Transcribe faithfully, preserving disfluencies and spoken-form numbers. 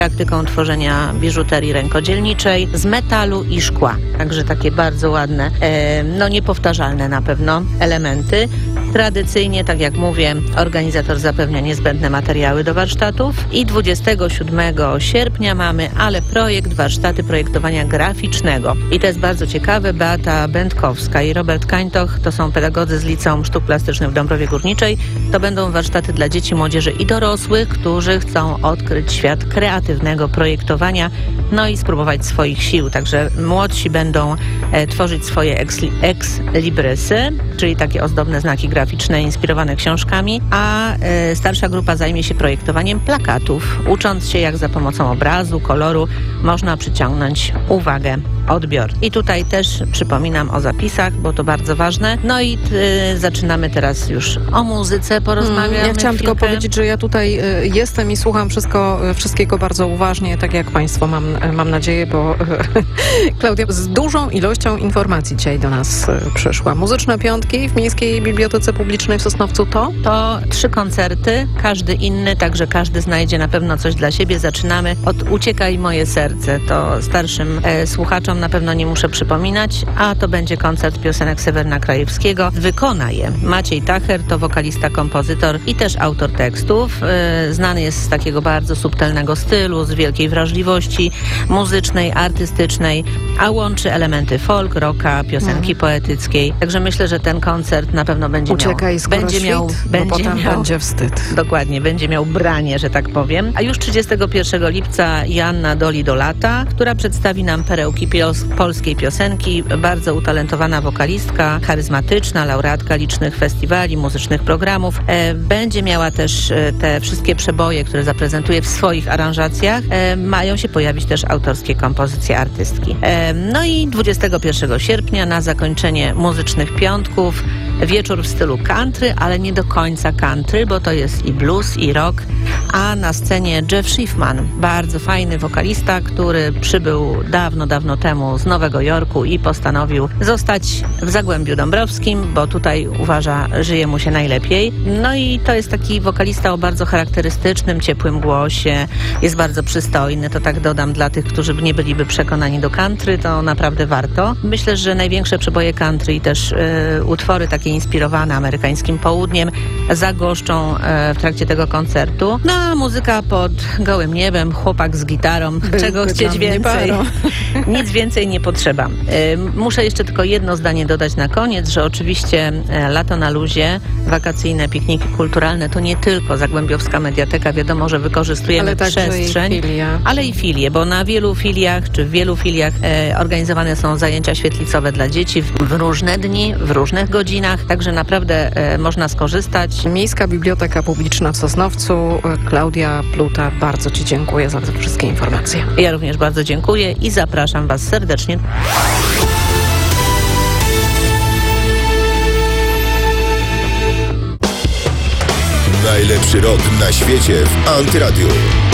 praktyką tworzenia biżuterii rękodzielniczej z metalu i szkła. Także takie bardzo ładne, e, no niepowtarzalne na pewno elementy. Tradycyjnie, tak jak mówię, organizator zapewnia niezbędne materiały do warsztatów i dwudziestego siódmego sierpnia mamy ale projekt warsztaty projektowania graficznego. I to jest bardzo ciekawe. Beata Będkowska i Robert Kańtoch to są pedagodzy z Liceum Sztuk Plastycznych w Dąbrowie Górniczej. To będą warsztaty dla dzieci, młodzieży i dorosłych, którzy chcą odkryć świat kreatywnego projektowania, no i spróbować swoich sił. Także młodsi będą e, tworzyć swoje ex, ex librysy, czyli takie ozdobne znaki graficzne inspirowane książkami, a e, starsza grupa zajmie się projektowaniem plakatów, ucząc się, jak za pomocą obrazu, koloru można przyciągnąć uwagę odbiorcy. I tutaj też przypominam o zapisach, bo to bardzo ważne. No i y, zaczynamy teraz już o muzyce porozmawiamy. Hmm, ja chciałam chwilkę. tylko powiedzieć, że ja tutaj y, jestem i słucham wszystko, wszystkiego bardzo uważnie, tak jak Państwo mam, mam nadzieję, bo y, Klaudia z dużą ilością informacji dzisiaj do nas y, przyszła. Muzyczne piątki w Miejskiej Bibliotece Publicznej w Sosnowcu to? To trzy koncerty, każdy inny, także każdy znajdzie na pewno coś dla siebie. Zaczynamy od Uciekaj moje serce. To starszym e, słuchaczom na pewno nie muszę przypominać, a to będzie koncert piosenek Sewerna Krajewskiego. Wykona je Maciej Tacher, to wokalista, kompozytor i też autor tekstów. E, znany jest z takiego bardzo subtelnego stylu, z wielkiej wrażliwości muzycznej, artystycznej, a łączy elementy folk, rocka, piosenki mm. poetyckiej. Także myślę, że ten koncert na pewno będzie Uciekaj, miał... Będzie świt, miał, bo będzie potem miał, będzie wstyd. Dokładnie, będzie miał branie, że tak powiem. A już trzydziestego pierwszego lipca Joanna Doli do lata, która przedstawi nam perełki pios- polskiej piosenki. Bardzo utalentowana wokalistka, charyzmatyczna, laureatka licznych festiwali, muzycznych programów. E, będzie miała też e, te wszystkie przeboje, które zaprezentuje w swoich aranżacjach. E, mają się pojawić też autorskie kompozycje artystki. E, no i dwudziestego pierwszego sierpnia na zakończenie muzycznych piątków wieczór w stylu country, ale nie do końca country, bo to jest i blues, i rock, a na scenie Jeff Schiffman, bardzo fajny wokalista, który przybył dawno, dawno temu z Nowego Jorku i postanowił zostać w Zagłębiu Dąbrowskim, bo tutaj uważa, żyje mu się najlepiej. No i to jest taki wokalista o bardzo charakterystycznym, ciepłym głosie, jest bardzo przystojny, to tak dodam dla tych, którzy nie byliby przekonani do country, to naprawdę warto. Myślę, że największe przeboje country i też y, utwory takie inspirowane amerykańskim południem zagoszczą e, w trakcie tego koncertu. No a muzyka pod gołym niebem, chłopak z gitarą, Byłby czego chcieć więcej. Nic więcej nie potrzeba. E, muszę jeszcze tylko jedno zdanie dodać na koniec, że oczywiście e, lato na luzie, wakacyjne pikniki kulturalne to nie tylko Zagłębiowska Mediateka, wiadomo, że wykorzystujemy ale przestrzeń, i filia. ale i filie, bo na wielu filiach, czy w wielu filiach e, organizowane są zajęcia świetlicowe dla dzieci w, w różne dni, w różnych godzinach. Także naprawdę e, można skorzystać. Miejska Biblioteka Publiczna w Sosnowcu. Klaudia Pluta, bardzo Ci dziękuję za te wszystkie informacje. Ja również bardzo dziękuję i zapraszam Was serdecznie. Najlepszy rok na świecie w Antyradiu.